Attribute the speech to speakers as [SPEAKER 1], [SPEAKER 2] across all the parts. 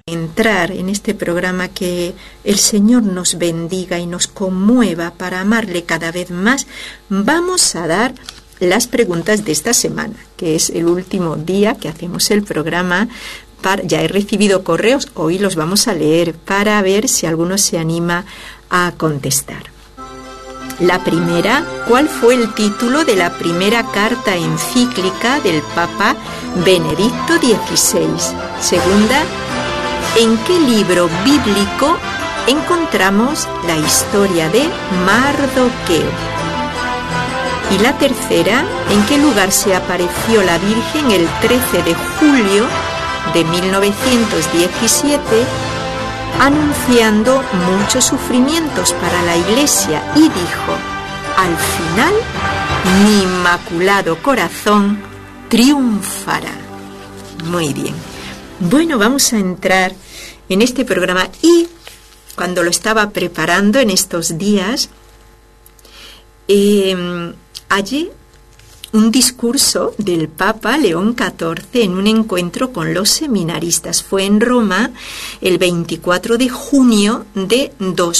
[SPEAKER 1] entrar en este programa, que el Señor nos bendiga y nos conmueva para amarle cada vez más, vamos a dar las preguntas de esta semana, que es el último día que hacemos el programa. Ya he recibido correos, hoy los vamos a leer para ver si alguno se anima a contestar. La primera, ¿cuál fue el título de la primera carta encíclica del Papa Benedicto XVI? Segunda, ¿en qué libro bíblico encontramos la historia de Mardoqueo? Y la tercera, ¿en qué lugar se apareció la Virgen el 13 de julio de 1917, anunciando muchos sufrimientos para la Iglesia, y dijo: al final, mi inmaculado corazón triunfará? Muy bien. Bueno, vamos a entrar en este programa, y cuando lo estaba preparando en estos días, hallé un discurso del Papa León XIV en un encuentro con los seminaristas. Fue en Roma el 24 de junio de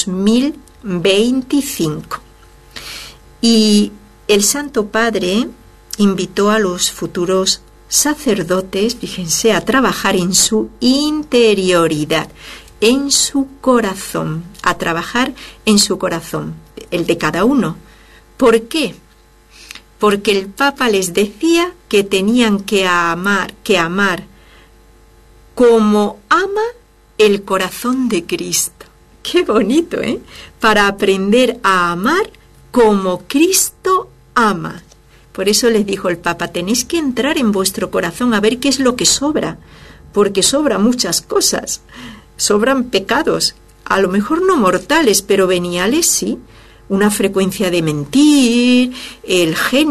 [SPEAKER 1] 2025. Y el Santo Padre invitó a los futuros sacerdotes, fíjense, a trabajar en su interioridad, en su corazón, a trabajar en su corazón, el de cada uno. ¿Por qué? Porque el Papa les decía que tenían que amar como ama el corazón de Cristo. ¡Qué bonito!, ¿eh? Para aprender a amar como Cristo ama. Por eso les dijo el Papa: tenéis que entrar en vuestro corazón a ver qué es lo que sobra, porque sobran muchas cosas, sobran pecados, a lo mejor no mortales, pero veniales sí. Una frecuencia de mentir, el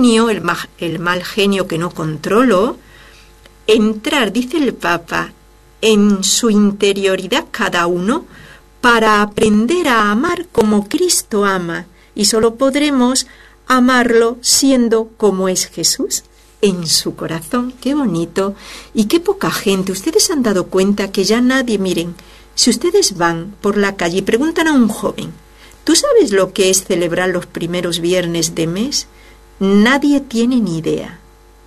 [SPEAKER 1] mal genio que no controlo. Entrar, dice el Papa, en su interioridad cada uno para aprender a amar como Cristo ama, y solo podremos amarlo siendo como es Jesús, en su corazón. ¡Qué bonito! Y qué poca gente. Ustedes han dado cuenta que ya nadie, miren, si ustedes van por la calle y preguntan a un joven: ¿tú sabes lo que es celebrar los primeros viernes de mes? Nadie tiene ni idea.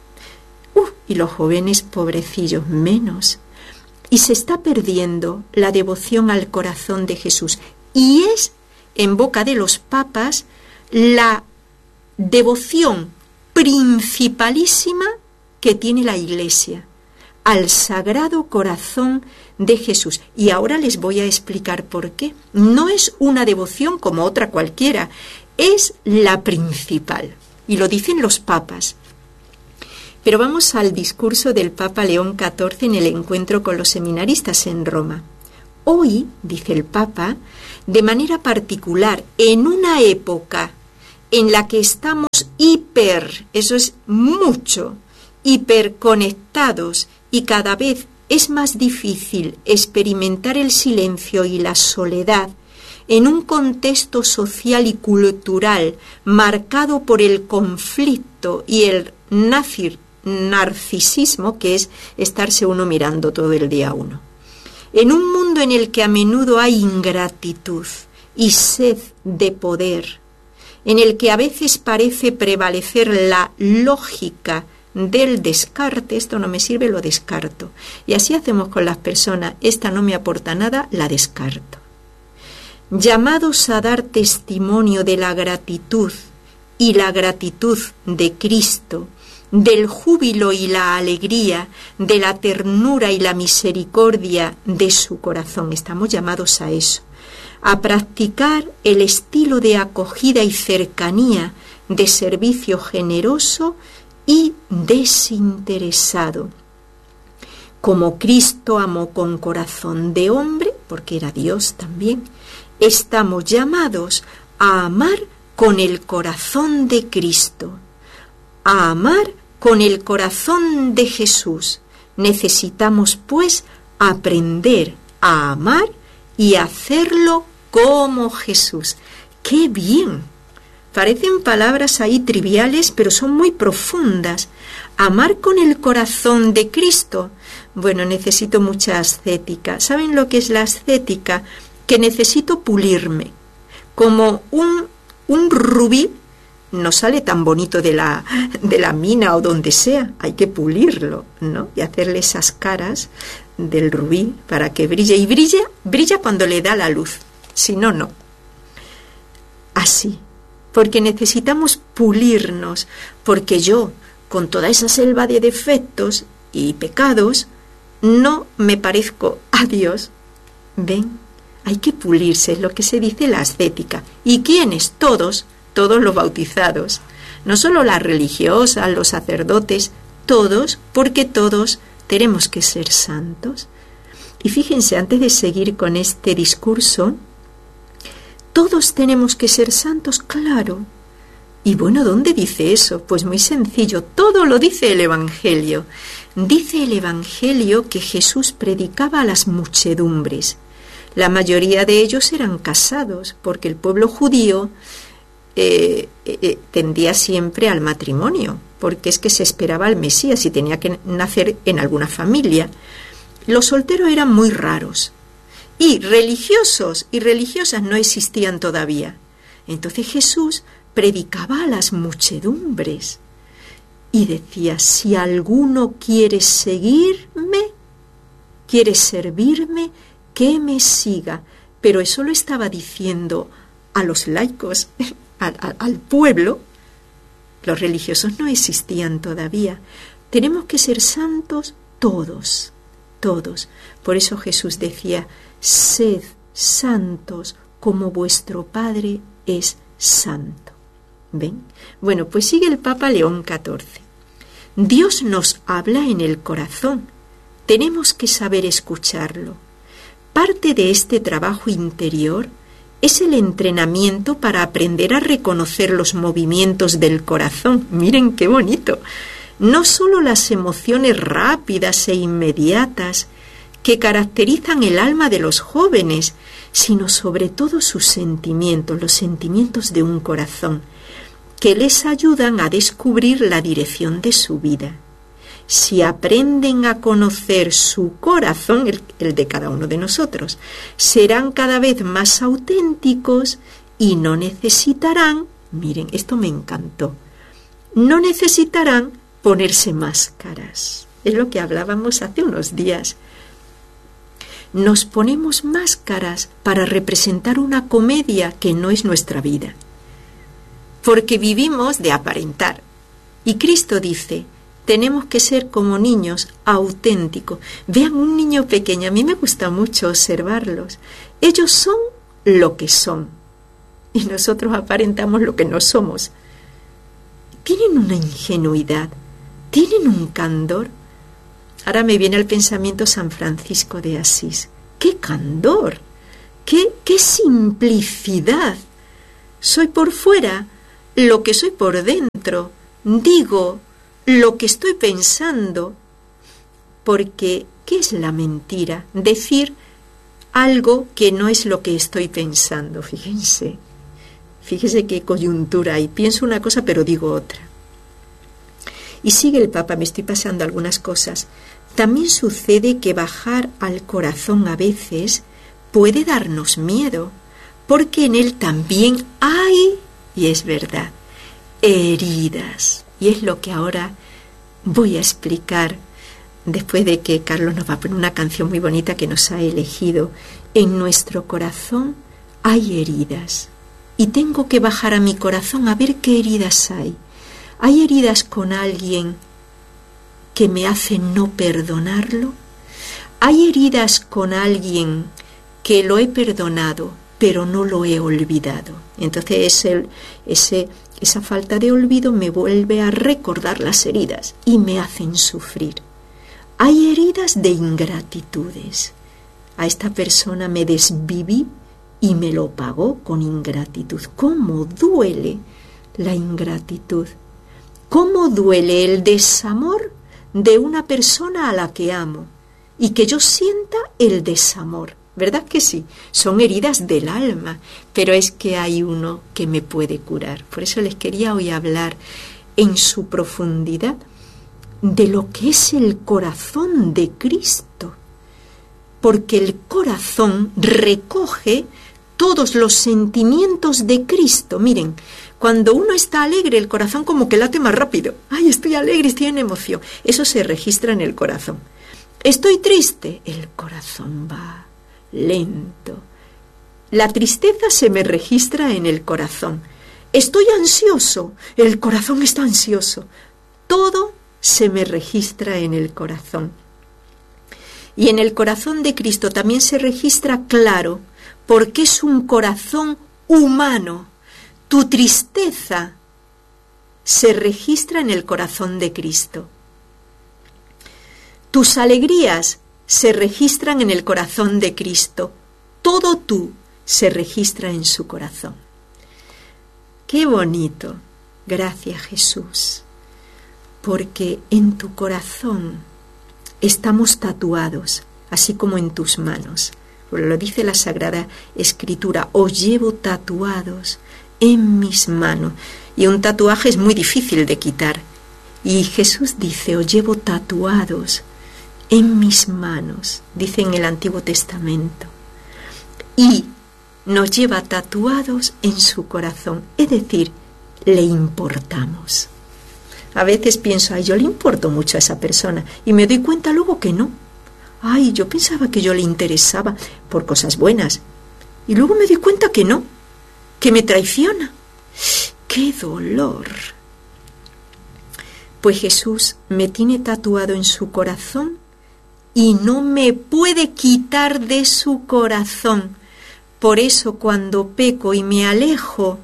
[SPEAKER 1] Y los jóvenes, pobrecillos, menos. Y se está perdiendo la devoción al corazón de Jesús. Y es, en boca de los papas, la devoción principalísima que tiene la Iglesia al Sagrado Corazón de Jesús. Y ahora les voy a explicar por qué. No es una devoción como otra cualquiera, es la principal. Y lo dicen los papas. Pero vamos al discurso del Papa León XIV en el encuentro con los seminaristas en Roma. Hoy, dice el Papa, de manera particular, en una época en la que estamos eso es mucho, hiperconectados, y cada vez es más difícil experimentar el silencio y la soledad en un contexto social y cultural marcado por el conflicto y el narcisismo, que es estarse uno mirando todo el día a uno. En un mundo en el que a menudo hay ingratitud y sed de poder, en el que a veces parece prevalecer la lógica del descarte: esto no me sirve, lo descarto. Y así hacemos con las personas: esta no me aporta nada, la descarto. Llamados a dar testimonio de la gratitud y la gratitud de Cristo, del júbilo y la alegría, de la ternura y la misericordia de su corazón. Estamos llamados a eso, a practicar el estilo de acogida y cercanía, de servicio generoso y desinteresado. Como Cristo amó con corazón de hombre, porque era Dios también, estamos llamados a amar con el corazón de Cristo, a amar con el corazón de Jesús. Necesitamos, pues, aprender a amar y hacerlo como Jesús. ¡Qué bien! Parecen palabras ahí triviales, pero son muy profundas. Amar con el corazón de Cristo. Bueno, necesito mucha ascética. ¿Saben lo que es la ascética? Que necesito pulirme. Como un rubí no sale tan bonito de la mina o donde sea. Hay que pulirlo, ¿no? Y hacerle esas caras del rubí para que brille. Y brilla cuando le da la luz. Si no, no. Así. Porque necesitamos pulirnos. Porque yo, con toda esa selva de defectos y pecados, no me parezco a Dios. ¿Ven? Hay que pulirse, es lo que se dice la ascética. ¿Y quiénes? Todos los bautizados. No solo las religiosas, los sacerdotes, todos, porque todos tenemos que ser santos. Y fíjense, antes de seguir con este discurso, todos tenemos que ser santos, claro. Y bueno, ¿dónde dice eso? Pues muy sencillo, todo lo dice el Evangelio. Dice el Evangelio que Jesús predicaba a las muchedumbres. La mayoría de ellos eran casados, porque el pueblo judío tendía siempre al matrimonio, porque es que se esperaba al Mesías y tenía que nacer en alguna familia. Los solteros eran muy raros. Y religiosos y religiosas no existían todavía. Entonces Jesús predicaba a las muchedumbres y decía, si alguno quiere seguirme, quiere servirme, que me siga. Pero eso lo estaba diciendo a los laicos, al pueblo. Los religiosos no existían todavía. Tenemos que ser santos todos, todos. Por eso Jesús decía, sed santos como vuestro Padre es santo. ¿Ven? Bueno, pues sigue el Papa León XIV. Dios nos habla en el corazón. Tenemos que saber escucharlo. Parte de este trabajo interior es el entrenamiento para aprender a reconocer los movimientos del corazón. Miren qué bonito. No solo las emociones rápidas e inmediatas que caracterizan el alma de los jóvenes, sino sobre todo sus sentimientos, los sentimientos de un corazón, que les ayudan a descubrir la dirección de su vida. Si aprenden a conocer su corazón, el de cada uno de nosotros, serán cada vez más auténticos y no necesitarán, miren, esto me encantó, no necesitarán ponerse máscaras. Es lo que hablábamos hace unos días. Nos ponemos máscaras para representar una comedia que no es nuestra vida, porque vivimos de aparentar. Y Cristo dice, tenemos que ser como niños auténticos. Vean un niño pequeño, a mí me gusta mucho observarlos. Ellos son lo que son y nosotros aparentamos lo que no somos. Tienen una ingenuidad, tienen un candor. Ahora me viene al pensamiento San Francisco de Asís. ¡Qué candor! ¡Qué simplicidad! Soy por fuera lo que soy por dentro. Digo lo que estoy pensando. Porque, ¿qué es la mentira? Decir algo que no es lo que estoy pensando. Fíjense qué coyuntura hay. Pienso una cosa pero digo otra. Y sigue el Papa, me estoy pasando algunas cosas. También sucede que bajar al corazón a veces puede darnos miedo, porque en él también hay, y es verdad, heridas. Y es lo que ahora voy a explicar, después de que Carlos nos va a poner una canción muy bonita que nos ha elegido. En nuestro corazón hay heridas, y tengo que bajar a mi corazón a ver qué heridas hay. ¿Hay heridas con alguien que me hace no perdonarlo? ¿Hay heridas con alguien que lo he perdonado, pero no lo he olvidado? Entonces esa falta de olvido me vuelve a recordar las heridas y me hacen sufrir. Hay heridas de ingratitudes. A esta persona me desviví y me lo pagó con ingratitud. ¿Cómo duele la ingratitud? ¿Cómo duele el desamor de una persona a la que amo y que yo sienta el desamor? ¿verdad que sí? Son heridas del alma, pero es que hay uno que me puede curar. Por eso les quería hoy hablar en su profundidad de lo que es el corazón de Cristo, porque el corazón recoge todos los sentimientos de Cristo. Miren, cuando uno está alegre, el corazón como que late más rápido. ¡Ay, estoy alegre, estoy en emoción! Eso se registra en el corazón. Estoy triste, el corazón va lento. La tristeza se me registra en el corazón. Estoy ansioso, el corazón está ansioso. Todo se me registra en el corazón. Y en el corazón de Cristo también se registra claro, porque es un corazón humano. Tu tristeza se registra en el corazón de Cristo. Tus alegrías se registran en el corazón de Cristo. Todo tú se registra en su corazón. ¡Qué bonito! Gracias, Jesús. Porque en tu corazón estamos tatuados, así como en tus manos. Lo dice la Sagrada Escritura, os llevo tatuados en mis manos. Y un tatuaje es muy difícil de quitar. Y Jesús dice, os llevo tatuados en mis manos, dice en el Antiguo Testamento. Y nos lleva tatuados en su corazón, es decir, le importamos. A veces pienso, ay, yo le importo mucho a esa persona, y me doy cuenta luego que no. Ay, yo pensaba que yo le interesaba por cosas buenas, y luego me doy cuenta que no, que me traiciona. ¡Qué dolor! Pues Jesús me tiene tatuado en su corazón y no me puede quitar de su corazón. Por eso cuando peco y me alejo,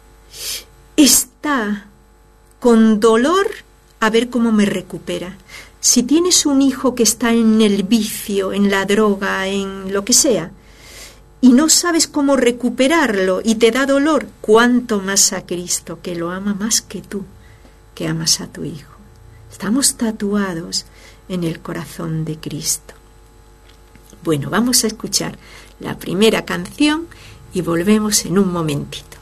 [SPEAKER 1] está con dolor a ver cómo me recupera. Si tienes un hijo que está en el vicio, en la droga, en lo que sea, y no sabes cómo recuperarlo y te da dolor, cuánto más a Cristo, que lo ama más que tú, que amas a tu hijo. Estamos tatuados en el corazón de Cristo. Bueno, vamos a escuchar la primera canción y volvemos en un momentito.